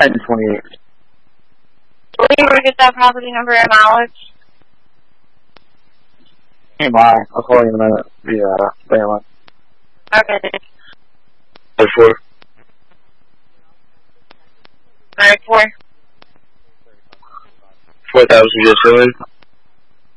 928. Will you ever get that property number and mileage? Hey, bye. I'll call you in a minute. Stay on. Okay. 4. 94. 4000 US